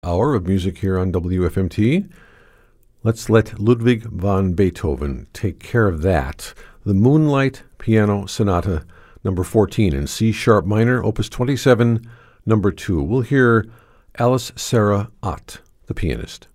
hour of music here on WFMT. Let's let Ludwig van Beethoven take care of that. The Moonlight Piano Sonata, number 14 in C-sharp minor, opus 27, number 2. We'll hear Alice Sarah Ott, the pianist.